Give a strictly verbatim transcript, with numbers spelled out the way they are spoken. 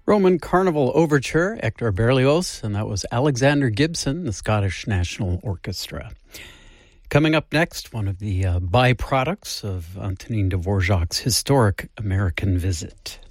Roman Carnival Overture, Hector Berlioz, and that was Alexander Gibson, the Scottish National Orchestra. Coming up next, one of the uh, byproducts of Antonin Dvorak's historic American visit.